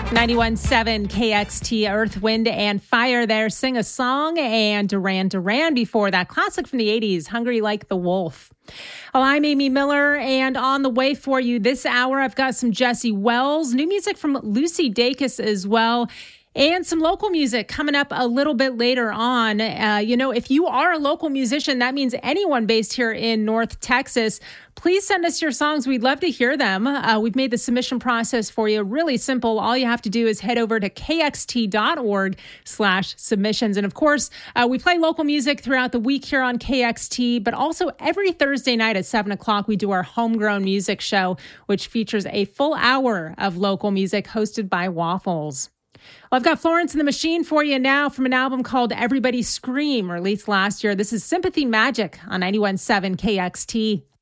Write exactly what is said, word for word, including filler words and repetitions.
ninety-one point seven K X T, Earth, Wind, and Fire there. Sing a Song, and Duran Duran before that. Classic from the eighties, Hungry Like the Wolf. Well, I'm Amy Miller, and on the way for you this hour, I've got some Jesse Wells, new music from Lucy Dacus as well, and some local music coming up a little bit later on. Uh, you know, if you are a local musician, that means anyone based here in North Texas, please send us your songs. We'd love to hear them. Uh, we've made the submission process for you really simple. All you have to do is head over to kxt.org slash submissions. And of course, uh, we play local music throughout the week here on K X T, but also every Thursday night at seven o'clock, we do our Homegrown Music Show, which features a full hour of local music hosted by Waffles. Well, I've got Florence and the Machine for you now from an album called Everybody Scream, released last year. This is Sympathy Magic on ninety-one point seven K X T.